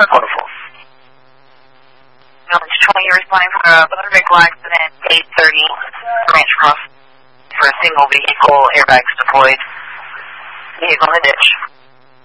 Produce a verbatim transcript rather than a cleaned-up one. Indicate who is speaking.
Speaker 1: Wonderful.
Speaker 2: Village twenty, you're responding for a motor vehicle accident, eight thirty, Ranch Cross, for a single vehicle, airbags deployed, vehicle in the ditch.